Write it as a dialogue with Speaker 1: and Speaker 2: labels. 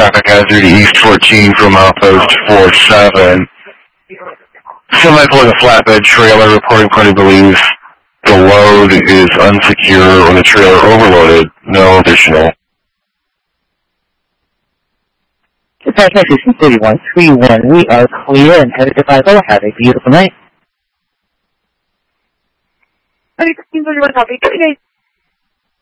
Speaker 1: traffic hazard East 14 from outpost 47. Semi pulling a flatbed trailer reporting party believes the load is unsecure or the trailer overloaded. No additional.
Speaker 2: Dispatch Station 3131, we are clear and headed to 50. Have a beautiful night.
Speaker 3: 1631, copy.